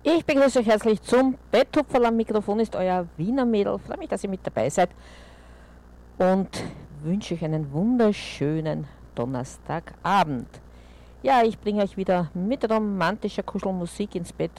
Ich begrüße euch herzlich zum Betthupferl. Am Mikrofon ist euer Wiener Mädel. Freue mich, dass ihr mit dabei seid und wünsche euch einen wunderschönen Donnerstagabend. Ja, ich bringe euch wieder mit romantischer Kuschelmusik ins Bett